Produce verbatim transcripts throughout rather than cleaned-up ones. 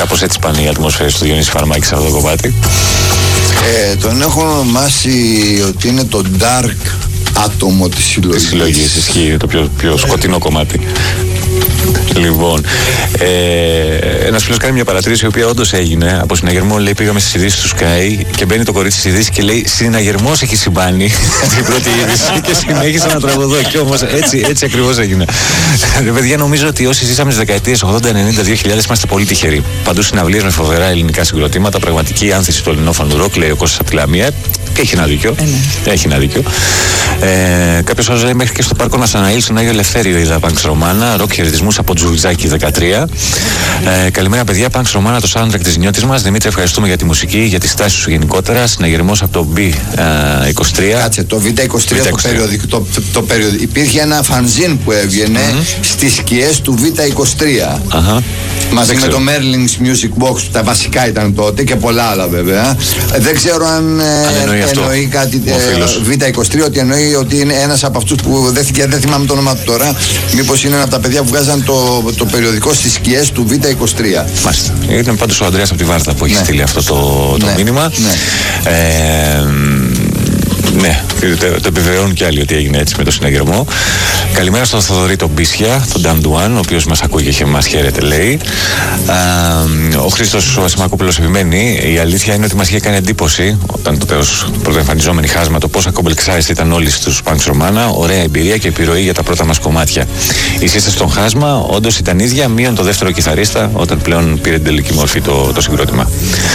Κάπως έτσι πάνε οι ατμόσφαιρες του Διονύση Φαρμάκη σε αυτό το κομμάτι. Ε, τον έχω ονομάσει ότι είναι το dark άτομο της συλλογής. Της συλλογής, ισχύει, το πιο, πιο σκοτεινό κομμάτι. Λοιπόν, ε, ένας φίλος κάνει μια παρατήρηση η οποία όντως έγινε από συναγερμό. Λέει: πήγαμε στις ειδήσεις του Sky και μπαίνει το κορίτσι στις ειδήσεις και λέει: συναγερμός έχει συμβάνει την πρώτη είδηση και συνέχισε να τραγουδώ. Και όμως έτσι, έτσι ακριβώς έγινε. Ρε παιδιά, νομίζω ότι όσοι ζήσαμε στις δεκαετίες ογδόντα, ενενήντα, δύο χιλιάδες είμαστε πολύ τυχεροί. Παντού συναυλίες με φοβερά ελληνικά συγκροτήματα, πραγματική άνθηση του ελληνόφωνου ροκ, λέει ο Κώστας από τη Λαμία. Και έχει ένα δίκιο. Ε, έχει ένα δίκιο. Ε, Κάποιος άλλος λέει: μέχρι και στο πάρκο Νασαναήλ, στον Άγιο Ελευθέριο, είδα Πανξ Ρωμάνα, ροκ χαιρετισμούς από Τζουριτζάκι δεκατρία. Ε, καλημέρα, παιδιά. Πανξ Ρωμάνα, το soundtrack της νιώτης μας. Δημήτρη, ευχαριστούμε για τη μουσική, για τη στάση σου γενικότερα. Συναγερμός από το μπι είκοσι τρία. Κάτσε, το βι είκοσι τρία, το περιοδικό. Το, το περιοδικό. Υπήρχε ένα φανζίν που έβγαινε mm-hmm. στις σκιές του βι είκοσι τρία. Uh-huh. Μαζί δεν με ξέρω. Το Merlin's Music Box, που τα βασικά ήταν τότε και πολλά άλλα βέβαια. Δεν ξέρω αν, αν εννοεί, εννοεί κάτι ε, βι είκοσι τρία, ότι εννοεί ότι είναι ένας από αυτούς που δεν, δεν θυμάμαι το όνομα του τώρα. Μήπως είναι ένα από τα παιδιά που βγάζαν το, το περιοδικό στις σκιές του βι είκοσι τρία. Μάλιστα. Ήταν πάντως ο Ανδρέας από τη Βάρτα που έχει ναι. στείλει αυτό το, το ναι. μήνυμα. Ναι. Ε, Ναι, το, το επιβεβαιώνουν και άλλοι ότι έγινε έτσι με το συναγερμό. Καλημέρα στον Θοδωρή τον Μπίσια, τον Νταμντουάν, ο οποίος μας ακούει και μας χαίρεται, λέει. Α, ο Χρήστος ο Ασημακόπουλος επιμένει. Η αλήθεια είναι ότι μας είχε κάνει εντύπωση, όταν το τέλος πρωτοεμφανιζόμενη Χάσμα, το πόσα κομπλεξάριστοι ήταν όλοι στους Πανξ Ρωμάνα. Ωραία εμπειρία και επιρροή για τα πρώτα μας κομμάτια. Η σύσταση στον Χάσμα όντως ήταν ίδια, μείον το δεύτερο κιθαρίστα, όταν πλέον πήρε την τελική μορφή το, το συγκρότημα.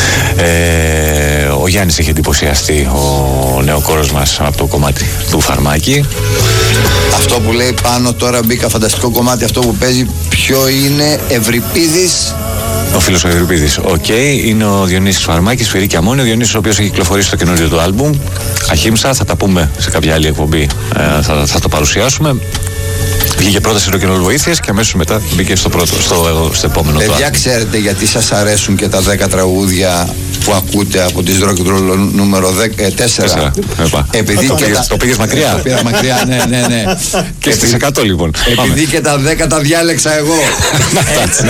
Ε, ο Γιάννης έχει εντυπωσιαστεί, ο νεοκόρος μας, από το κομμάτι του Φαρμάκη. Αυτό που λέει πάνω τώρα, μπήκα φανταστικό κομμάτι, αυτό που παίζει, ποιο είναι? Ευρυπίδης. Ο φίλος ο Ευρυπίδης, οκ, okay. Είναι ο Διονύσης Φαρμάκης, Σφυρί και Αμμόνιο. Ο Διονύσης, ο οποίος έχει κυκλοφορήσει το καινούριο του άλμπουμ Αχίμσα, θα τα πούμε σε κάποια άλλη εκπομπή, ε, θα, θα το παρουσιάσουμε. Βγήκε πρώτα σε ροκ-ν-ρολ βοήθειες και αμέσως μετά μπήκε στο, πρώτο, στο, στο επόμενο. Παιδιά, ξέρετε γιατί σας αρέσουν και τα δέκα τραγούδια που ακούτε από τις ροκ-ν-ρολ νούμερο τέσσερα? Επειδή το, και πήγες, τα... το πήγες μακριά. Το πήγα μακριά, ναι, ναι, ναι. Και στις εκατό λοιπόν. Επειδή και τα δέκα τα διάλεξα εγώ.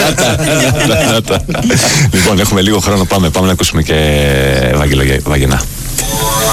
Λοιπόν, έχουμε λίγο χρόνο, πάμε, πάμε να ακούσουμε και Βαγγελό Βαγγενά.